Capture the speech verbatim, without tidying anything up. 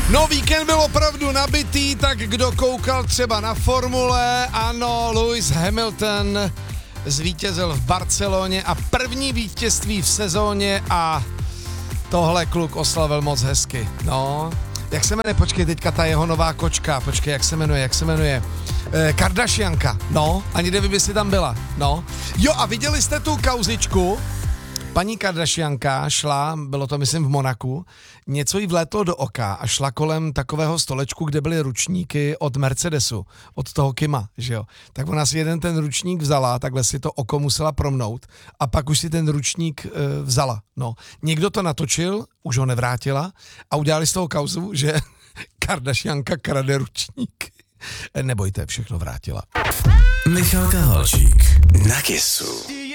No, víkend byl opravdu nabitý, tak kdo koukal třeba na formule, ano, Lewis Hamilton zvítězil v Barceloně a první vítězství v sezóně a tohle kluk oslavil moc hezky, no. Jak se jmenuje, počkej, teďka ta jeho nová kočka, počkej, jak se jmenuje, jak se jmenuje, eh, Kardashianka, no, ani nevím, jestli tam byla, no. Jo, a viděli jste tu kauzičku? Paní Kardashianka šla, bylo to myslím v Monaku, něco jí vlétlo do oka a šla kolem takového stolečku, kde byly ručníky od Mercedesu, od toho Kima, že jo. Tak ona si jeden ten ručník vzala, takhle si to oko musela promnout a pak už si ten ručník e, vzala, no. Někdo to natočil, už ho nevrátila a udělali z toho kauzu, že Kardashianka krade ručník. Nebojte, všechno vrátila. Michal Kahalčík na Kissu.